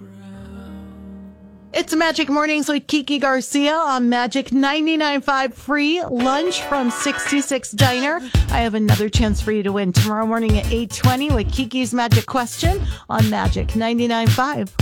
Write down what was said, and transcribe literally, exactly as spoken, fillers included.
It's Magic Mornings with Kiki Garcia on Magic ninety-nine point five free lunch from sixty-six Diner. I have another chance for you to win tomorrow morning at eight twenty with Kiki's Magic Question on Magic ninety-nine point five.